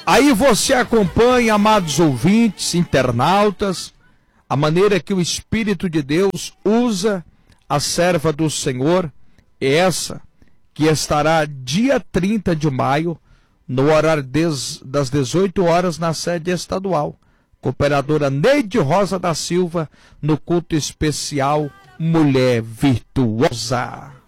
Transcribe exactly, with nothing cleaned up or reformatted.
Aí você acompanha, amados ouvintes, internautas, a maneira que o Espírito de Deus usa a serva do Senhor, essa que estará dia trinta de maio, no horário des, das dezoito horas, na sede estadual. Cooperadora Neide Rosa da Silva, no culto especial Mulher Virtuosa.